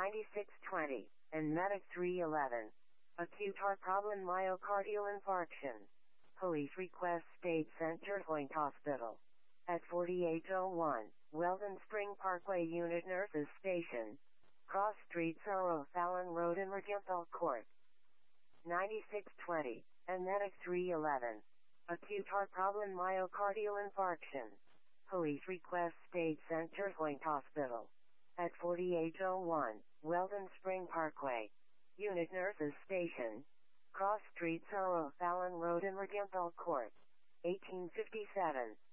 9620, and Medic 311. Acute heart problem, myocardial infarction. Police request State Center Point Hospital. At 4801, Weldon Spring Parkway, Unit Nurses Station. Cross Street, Sorrow, Fallon Road, and Regenthal Court. 9620, and Medic 311. Acute heart problem, myocardial infarction. Police request State Center Point Hospital. At 4801, Weldon Spring Parkway. Unit Nurses Station. Cross Street, Sorrow, Fallon Road, and Regenthal Court. 1857.